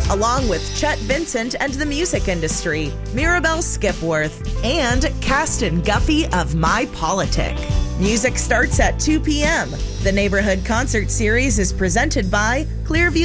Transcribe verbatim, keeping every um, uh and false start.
along with Chet Vincent and the music industry, Mirabelle Skipworth, and Caston Guffey of My Politic. Music starts at two p.m. The Neighborhood Concert Series is presented by Clearview